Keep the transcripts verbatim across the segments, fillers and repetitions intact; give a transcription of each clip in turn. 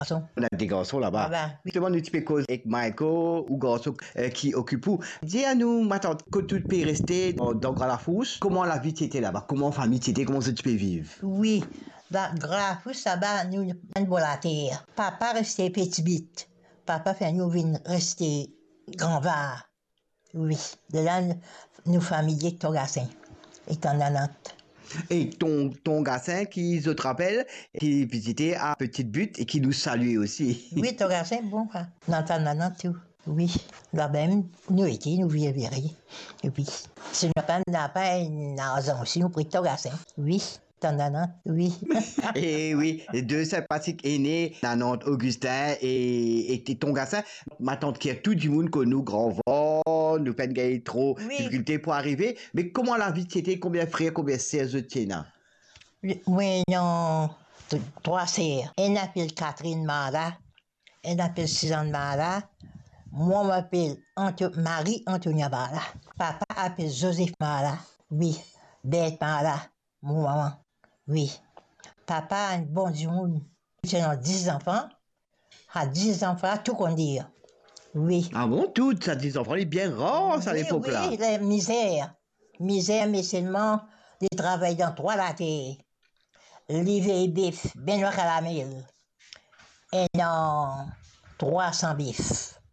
garçons. On a des garçons là-bas. Ah ben, oui. Justement, nous tu peux causer avec Michael ou garçon euh, qui occupe où. Dis à nous, ma tante, que tu peux rester dans, dans Grafouche, comment la vie était là-bas, comment la famille était, comment ça tu peux vivre. Oui, dans Grafouche, là-bas, nous, nous prenons la terre. Papa restait petit bite. Papa fait nous venir rester grand var. Oui, de là, nous, nous familles Togassin, étant dans Nantes. Et ton, ton garçon qui, je te rappelle, qui visitait à Petite Butte et qui nous saluait aussi. Oui, Togassin, bon, quoi. Nantes, dans Nantes, tout. Oui, là-bas, nous étions, nous vivions. Oui. Si nous n'avons pas une raison aussi, nous prenons Togassin. Oui. Oui. Et oui, deux sympathiques aînés, la Nantes Augustin et, et ton garçon, ma tante qui a tout du monde que nous, grand vent, nous fait gagner trop de Oui. difficultés pour arriver. Mais comment la vie était, combien de frères, combien de sœurs tu tiens? Oui, non, trois sœurs. Elle s'appelle Catherine Mara, elle s'appelle Suzanne Mara. Moi, je m'appelle Anto Marie-Antonia Mara. Papa s'appelle Joseph Mara. Oui. Bête Mara, mon maman. Oui. Papa a un bon du monde. J'ai dix enfants. A dix enfants, tout qu'on dit. Oui. Ah bon, tout ça, dix enfants, il est bien rare à Oui, l'époque-là. oui, la misère. Misère, mais seulement, ils travaillent dans trois latés. Livré bif, ben à caramel. Et non, trois cents bifs.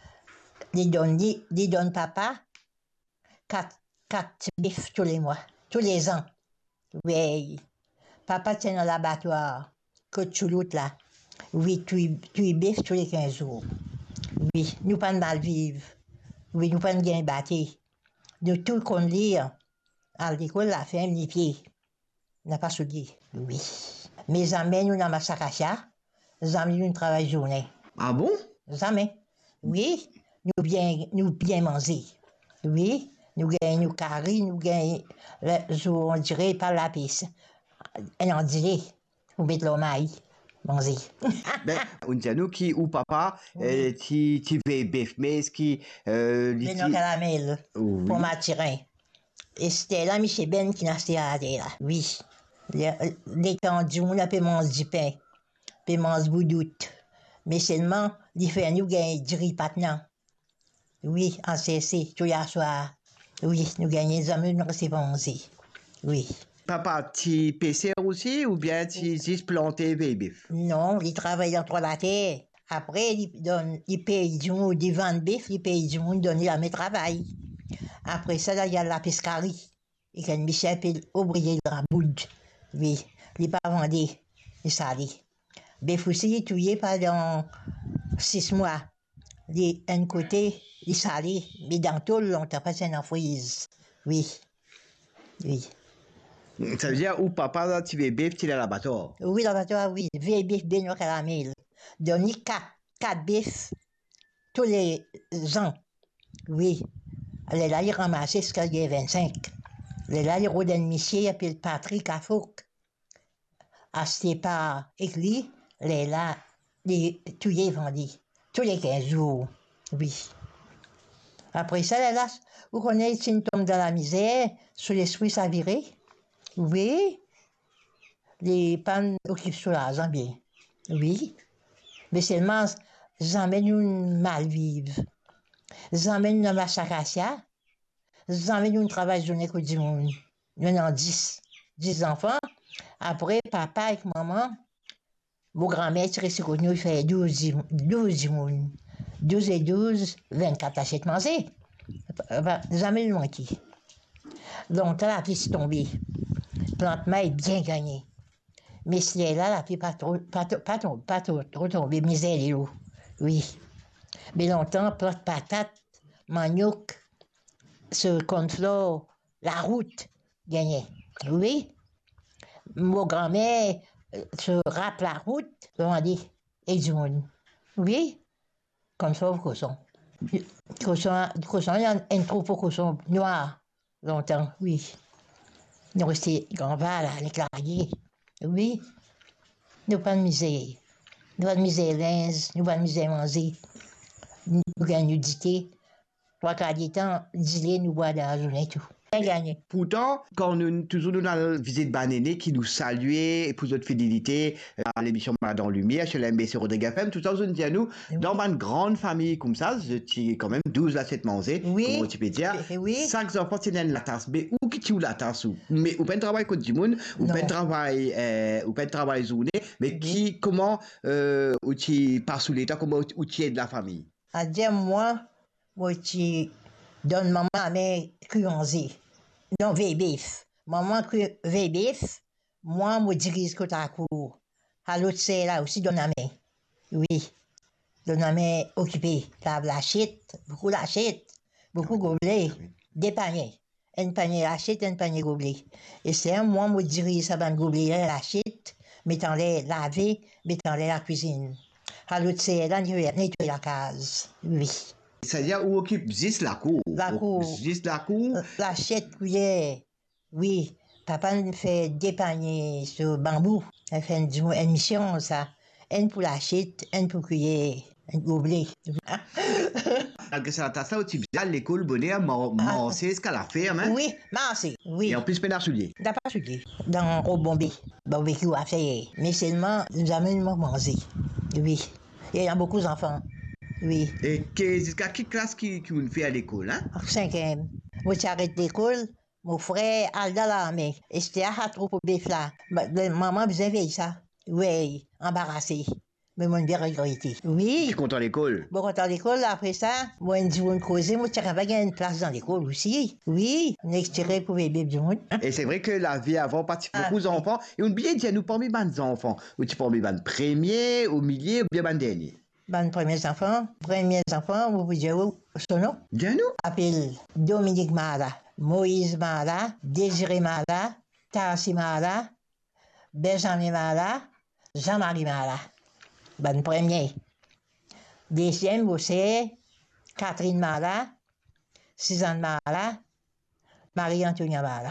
Ils donnent, ils donnent papa quatre, quatre bifs tous les mois, tous les ans. Oui. Papa tient dans l'abattoir, que tu l'autre là. Oui, tu es bif tous les quinze jours. Oui, nous pas de mal vivre. Oui, nous pas de gain bâti. De tout qu'on lit, à l'école, la femme, les pieds. N'a pas souillé. Oui. Mes amis, nous, dans ma sacacha, les amis, nous travaillons journée. Ah bon? Jamais. Oui. Nous bien, nous bien manger. Oui. Nous gagnons, nous carrés, nous gagnons, on dirait par la pisse. Et on dirait, vous mettez l'homaille, manger. Ben, on dit à nous qui, ou papa, Oui. euh, qui, qui veut bif, mais ce qui, euh, Ben, qui- non, caramel, Oui. pour m'attirer. Et c'était là, M. Ben qui n'a pas été là. Oui. L'étendue, on a pu manger du pain, puis manger boudoute. Mais seulement, il fait nous gagner du riz maintenant. Oui, en C C, tous les soirs. Oui, nous gagnons des amis, nous recevons manger. Oui. Papa, tu P C R aussi ou bien tu juste planté bif? Non, il travaille dans trois la terre. Après, il donne, il paye du monde, il vend bif, il paye du monde, donne la mes travail. Après ça, là, il y a la pescarie. Et quand Michel peut ouvrier de la boude. Oui, il pas vendu, il salé. Bif aussi, il tué pendant six mois. Il, un côté, il salé, mais dans tout le long, t'as passé en frise. Oui, oui. Ça veut dire, ou papa, là, tu veux bif, tu es à l'abattoir. Oui, dans la oui, vieux bif, bien au caramel. Donne quatre, quatre bifs tous les ans. Oui. Elle là, il ramassait ce qu'il y a vingt-cinq. Elle là, il rôde un monsieur, il appelle Patrick Affouk. Acheté par écrit, elle là, les, tout y est vendu. Tous les quinze jours. Oui. Après ça, elle là, vous connaissez, si une tombe dans la misère, sur les Suisses à virer. Oui. Les pannes occupent sur l'argent bien. Oui. Mais seulement, j'emmène une mal vivre. J'emmène une massacration. J'emmène une travail journée que du monde. Il y en a dix. Dix enfants. Après, papa et maman, vos grand-mères, tu restes connu, il fait douze, douze du monde. Douze et douze, vingt-quatre achètes manger. J'emmène une moitié. Longtemps, la pluie s'est tombée. Plante est bien gagnée. Mais si elle est là, la pluie pas trop, pas, pas, pas, pas trop, trop tombée. Misère et l'eau. Oui. Mais longtemps, plante patate, manioc, ce cornflour, la route gagnait. Oui. Mon grand-mère euh, se râpe la route, on dit, et du monde. Oui. Comme ça, au cochon. Cochon, cochon, il y a un troupeau de cochon noir, longtemps, oui. Nous restions grand va là, les clariers. Oui. Nous pas de misère. Nous pas de misère linge, nous pas de misère manger. Nous gagnons nudité. Trois quarts du temps, dîner, nous boire dans la journée tout. bien gagné. Pourtant, quand nous, toujours nous avons visité Banéné qui nous saluait pour notre fidélité euh, à l'émission Madame Lumière chez l'M B C Rodrigue F M, tout ça, nous dit à nous, Oui. dans une grande famille comme ça, je suis quand même douze à sept manger, Oui. comme tu peux dire, Eh oui. cinq enfants, c'est la tasse, mais où qui tu la tasse ou, mais ou pas de travail contre du monde, ou Non. pas de travail, euh, ou pas de travail journée, mais Oui. qui, comment, euh, où tu pars sous l'état, comment où tu es de la famille. À dire moi, moi tu donnes maman à mes cuanzés. Non, V-Bif. Maman que V-Bif, moi, moi dirige côté à cour. À l'autre, c'est là aussi, donne à mes. Oui. Donne à mes occupé. La lachette, beaucoup lachette, beaucoup gobelet, des paniers. Un panier lachette, un panier gobelet. Et c'est un moi, moi dirige ça, ben gobelet, lachette, mettant les laver, mettant les la cuisine. À l'autre, c'est là, nettoyer la case. Oui. C'est-à-dire où occupe juste la cour. La cour. Juste la cour. L'assiette cuillère. Oui. Papa me fait dépanner sur bambou. Elle fait une, une émission, ça. Un pour l'assiette, un pour cuillère. Un gobelet. Malgré ça, t'as ça, tu viens à l'école, bonheur, manger ce qu'elle a fait, hein? Oui, merci. Oui. Et en plus, pénard soulier. T'as pas soulier. Dans au bombé. Barbecue à faire. Mais seulement, nous amènons manger. Oui. Il y a beaucoup d'enfants. Oui. Et que, jusqu'à quelle classe qui, qui vous fait à l'école, hein? Cinquième. Moi, j'arrête l'école. Mon frère a dans l'armée. Et c'était à trop pour bif là. Maman, vous avez ça? Oui, embarrassé. Mais mon bien regretté. Oui. Tu es content à l'école? Bon, quand à l'école, après ça, moi, on dit, on cause, moi, tu avais une place dans l'école aussi. Oui, on est extérieur pour les bébés du monde. Et c'est vrai que la vie avant, partie Ah, beaucoup d'enfants. Et on oublie de dire, nous, parmi les enfants, ou tu parmi les premiers, au milieu, ou bien les derniers. Ben, premiers enfants, premiers enfants, vous pouvez dire son nom? Dis-nous. Appelle Dominique Mara, Moïse Mara, Désiré Mara, Tarsi Mara, Benjamin Mara, Jean-Marie Mara. Ben, premier. Deuxième, c'est Catherine Mara, Suzanne Mara, Marie-Antonia Mara.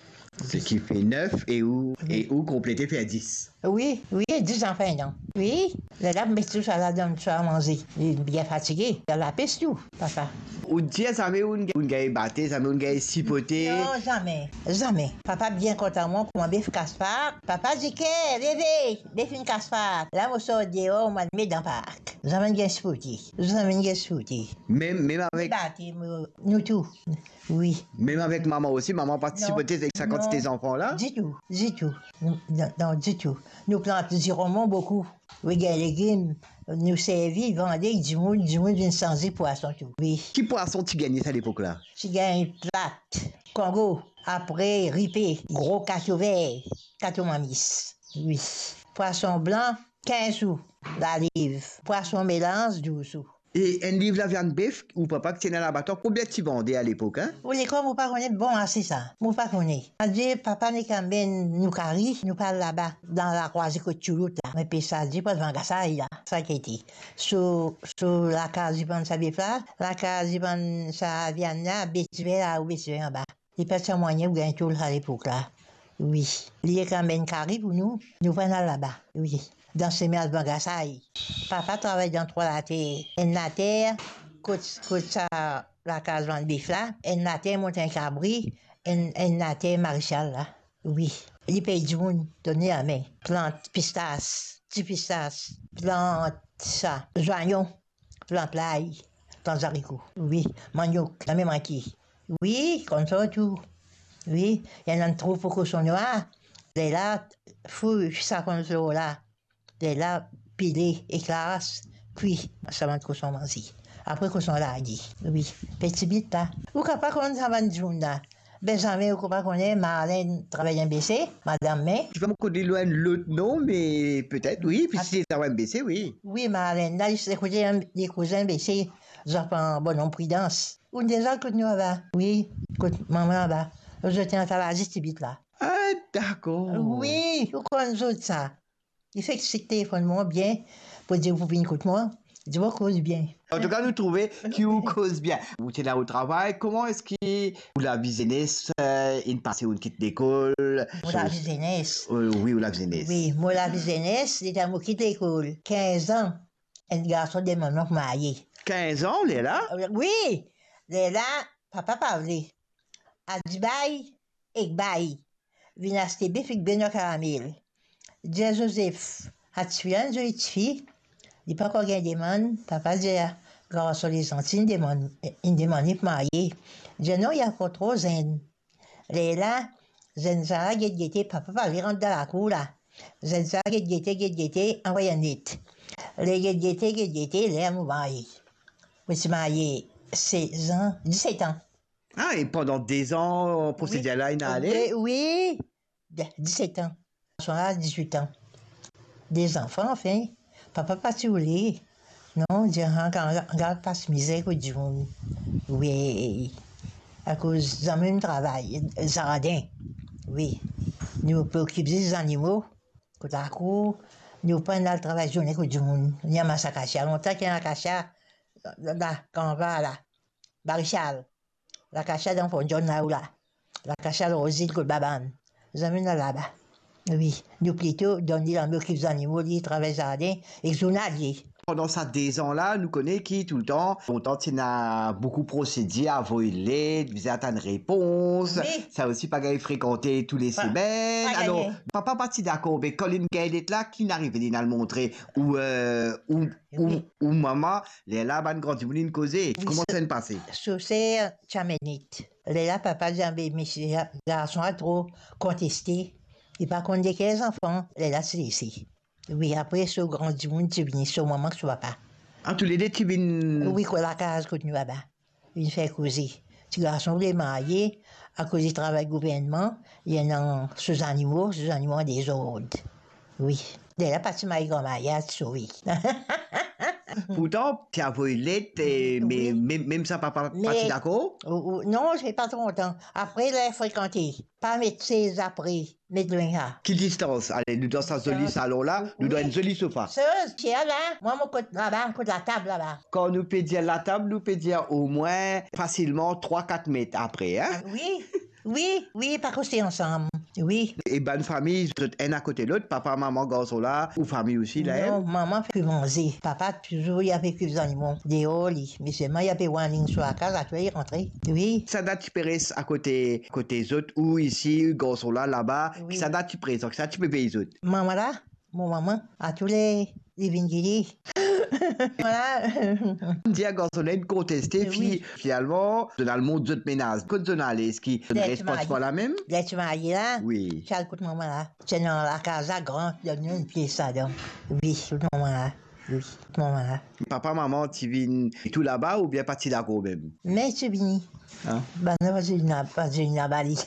Ce qui fait neuf et où, et où compléter fait dix. Oui, oui, dix enfants, non. Oui, la dame met tout ça là dans le à manger. Il est bien fatigué. Il a la peste tout, papa. Ou dire, ça met une gagne batté, ça met une gagne sipoté. Non, jamais, jamais. Papa bien content moi pour un bœuf casse-part. Papa dit que, bébé, bœuf une casse-part. Là, on sort dehors, on m'a mis dans le parc. Jamais bien spouti. Jamais bien spouti. Même, même avec. Batté, nous tout. Oui. Même avec maman aussi, maman participe avec sa quantité d'enfants-là? Du tout, du tout. Non, non, du tout. Nous plantons du roman beaucoup. Oui, les légumes, nous servis, vendaient du monde, du monde vient changer poisson tout. Oui. Qui poisson tu gagnais à l'époque-là? Tu gagnes plate, Congo, après ripé, gros cateau vert, cateau mamis. Oui. Poisson blanc, quinze sous, la livre. Poisson mélange, douze sous. Et un livre la viande bœuf ou papa qui tenait à l'abattoir, combien tu vendais à l'époque, hein? Pour l'école, moi pas connaître bon, c'est ça. Moi pas connaître. A dit, papa n'est quand même nous carry, nous parle là-bas, dans la croisée que tu routes là. Mais puis ça dit, pas devant ça, là. Ça qui était. Sur, sur la case, il prend sa bif là, la case, il prend sa viande là, bétuvé là, ou bétuvé en bas. Il peut se moyen ou gagner tout à l'époque là. Oui. Il est quand même carré pour nous, nous prenons là-bas. Oui. Dans ces mers de Bangassaï. Papa travaille dans trois la terre. Et la terre, côte ça, la case de bif là, et la terre monte un cabri, et la terre maréchal là. Oui. Il paye du monde, donné à main. Plante pistache, petit pistache, plante ça, joignon, plante l'ail, plante haricots. Oui. Manioc, la même qui. Oui, comme ça tout. Oui. Il y en a trop pour que son noir. Et là, fou, ça comme ça là. Et là, pilé, éclasse, puis ça va être qu'on mange. Après qu'on s'en l'a dit. Oui, petit bit là. Ou pas qu'on ça va du monde là. Benjamin, ou pas qu'on est, Marlène travaille en B C, Madame May. Je ne vais pas me loin l'autre nom, mais peut-être, oui. Puis si c'est un B C, oui. Oui, Marlène, là, il écouté des cousins B C, j'apprends bon nom prudence. Ou déjà, que nous là. Oui, écoute, maman là-bas. Je tiens à la petit bit là. Ah, d'accord. Oui, ou qu'on joue ça. Il fait que c'est téléphonement bien pour dire vous venez écouter moi. Je vois cause bien. En tout cas, nous trouvons qui vous cause bien. Vous êtes là au travail. Comment est-ce que vous la business, euh, une passée ou une quitte d'école? Moi la business. Euh, oui, ou la business. Oui, moi la business, c'est à moi quitte l'école. quinze ans. Un garçon de mon nom marié. quinze ans, on est là? Oui, il est là, papa parlait. à Dubaï et Baï. Vin acheter bif et ben caramel. Dia Joseph, a tué un joli fille. Il pas encore gagné des man. Papa dit, grâce aux les Antilles, il demande de marier. Dia non, il y a pas trop zen. Léla, zen Zara, guette guette, papa va aller rentrer dans la cour là. Zen Zara, guette guette, guette guette, envoyé un net. Les guette guette, guette guette, les amours mariés. Je suis marié seize ans, dix-sept ans. Ah, et pendant des ans, pour ces là il a allé? Oui, oui, dix-sept ans. Ils sont là, dix-huit ans. Des enfants, enfin. Papa pas si voulait. Non, je regarde pas ce misère que du monde. Oui, à cause de même travail, jardin. Oui, nous préoccupons des animaux, que la cour, nous prenons le travail journée que du monde. Il y a ma sacacha, longtemps qu'il y a un cacha, là, quand on va là, Barichal, la cacha dans le John là, la cacha de Rosine que le baban. Nous amènons là-bas. Oui, nous plutôt donner la m'occupe des animaux, ils travaillent jardin, et journalier. Pendant ces deux ans-là, nous connaissons qui tout le temps. Longtemps, il y a beaucoup procédé à voler, vous attendre une réponse. Oui. Ça aussi, pas gagné fréquenter tous les Pas- semaines. pas Alors, gagné. papa parti d'accord, mais Colin Gaël est là, qui n'arrive pas à le montrer. Ou, euh, ou, ou, Oui. ou maman, les là, ban grand, ils causer. Oui, Comment c'est- ça s'est passé? Chaussée, tchamenite. Là, papa dit, mais monsieur, garçon a trop contesté. Il pas contre des quinze enfants. Là, c'est ici. Oui, après, ce grand du monde, tu viens sur maman que tu vas pas. En tous les deux, tu viens. Oui, que la case que tu vas pas. Il fait causer. Ce garçon voulait marier, à cause du travail gouvernement, il y en a sous animaux, sous animaux des autres. Oui. Là, pas de marier comme mariage, oui. Pourtant, tu as volé, et- mais Oui. même, même ça, papa Mais- parti d'accord? Ou- ou- Non, j'ai pas trop longtemps. Après, là, fréquenté. Pas mettre ses après, mettre loin là. Quelle distance? Allez, nous dans ce joli Distance. salon-là, nous dans Oui. un joli sofa. Ce, c'est là, moi, mon côté là-bas, côté la table là-bas. Quand nous peut dire la table, nous peut dire au moins facilement trois quatre mètres après. Hein? Ah, oui, oui, oui, pas rester ensemble. Oui. Et bonne famille, vous êtes un à côté de l'autre, papa, maman, garçon là, ou famille aussi là. Non, elle. maman fait que manger. Papa, toujours, il a fait que les animaux. Des holis. Mais seulement, il y a fait one ligne sur la case, à toi, il est rentré. Oui. Ça date tu Pérez à côté, côté des autres, ou ici, garçon là, là-bas, Oui. ça date tu Pérez, donc ça tu peux payer les autres. Maman là, mon maman, à tous les, les vingili. Voilà. Dire garçon là, une contesté, Oui. puis finalement, dans le monde d'autres ménages, quand on allait, est-ce qui ne D'être reste pas marié. pas la même? Là, tu m'as dit là. Oui. Tu as le coup de maman là. Tu es dans la case à grand, tu as une pièce là dedans. Oui, tout le moment là. Oui, tout le moment là. Papa, maman, tu viens tout là-bas ou bien parti d'accord même? Mais tu finis. Hein? Ben non, je n'ai pas, je n'ai pas dit.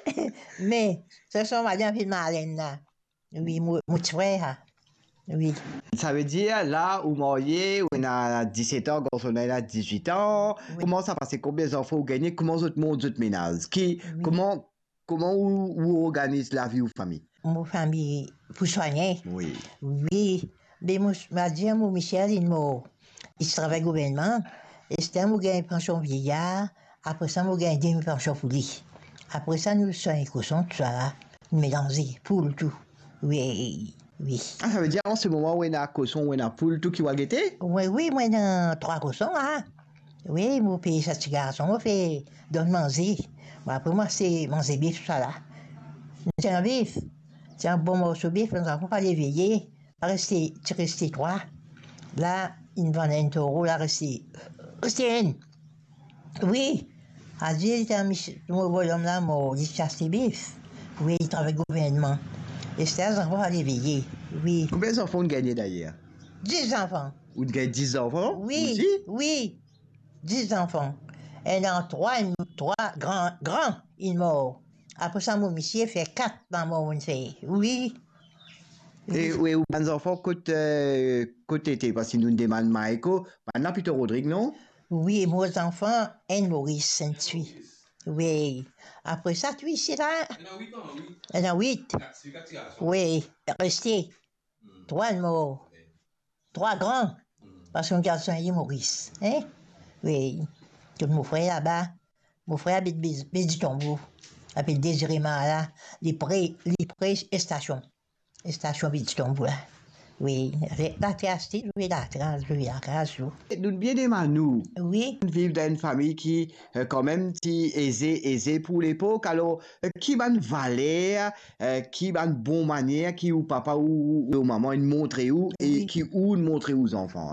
Mais, ce sont ma bien fait malin là. Oui, mon mon petit frère. là. Oui. Ça veut dire, là, où marié, où on a dix-sept ans, quand on a dix-huit ans, Oui. comment ça passe? Combien d'enfants vous gagnez? Comment vous monde, vous ménage? Qui, Oui. comment, comment vous, vous organisez la vie ou famille? Mon famille, pour soigner. Oui. Oui. Mais mon, m'a dit, mon Michel, il m'a, il travaille au gouvernement. Et c'était mon gagne pension vieillard. Après ça, mon gagne demi pension pour lui. Après ça, nous sommes un coussin, tout ça là. Mélangé, pour le tout. Oui, oui. Ah, ça veut dire, en ce moment, où on a cochon, où on a poule, tout qui va guetter? Oui, oui, moi, dans trois coussins, hein. Oui, mon pays, ça, petit garçon, on fait donne manger. Bon, après, moi, c'est manger bif, tout ça là. C'est un bif. C'est un bon morceau de bif, nous avons pas les veiller. Rester, tu restes trois. Là, il vendait un taureau, là, rester. Rester une. Oui. A dit, il était un mich- mon bonhomme là, mort, il chasse les bifs. Oui, il travaille au gouvernement. Et c'était un enfant à les veiller. Oui. Combien d'enfants vous gagnez d'ailleurs? Dix enfants. Vous gagnez dix enfants? Oui, Aussi? oui, dix enfants. Et dans trois, il- trois grands, grands, il mort. Après ça, mon monsieur fait quatre dans mon fait. Oui. Et oui, ou les enfants, côté, euh, côté été, parce que nous demandons Maïko, maintenant plutôt Rodrigue, non? Oui, mes enfants, et Maurice, Saint-Suit. Oui. Après ça, tu ici là, Il y en a huit ans, oui. il y en a huit. Quatre, c'est quatre garçons. Oui, resté. Trois morts. Trois grands. Parce qu'un garçon est Maurice. Hein? Oui. Tout mon frère là-bas. Mon frère habite Béditombeau. Appelle Désiré là. Les prés, les prés, et station. Et station Béditombeau là. Oui, avec la classe, oui, la classe, oui, la classe. Nous bien aimons nous. Oui. Vivre dans une famille qui, euh, quand même, si aisée, aisée pour l'époque. Alors, euh, qui va valeur, euh, qui va bon manière, qui ou papa ou, ou, ou maman, une montre où, et Oui. qui ou une montre aux enfants.